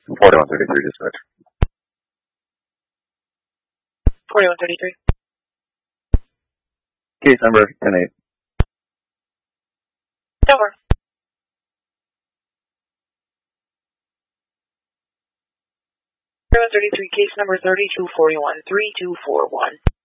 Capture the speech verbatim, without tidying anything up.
forty-one thirty-three dispatch. forty-one thirty-three. Case number ten eight. Over. forty-one thirty-three, case number thirty-two forty-one, three two four one.